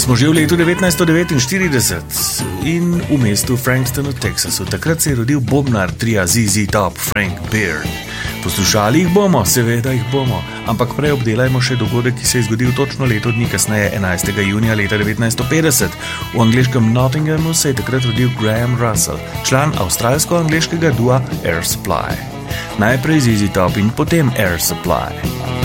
Smo že v letu 1949 in v mestu Frankston v Teksasu. Takrat se je rodil bobnar tria ZZ Top, Frank Beard. Poslušali jih bomo, seveda jih bomo, ampak prej obdelajmo še dogodek, ki se je zgodil točno leto dni kasneje, 11. junija leta 1950. V angleškem Nottinghamu se je takrat rodil Graham Russell, član avstralsko-angleškega dua Air Supply. Najprej ZZ Top in potem Air Supply.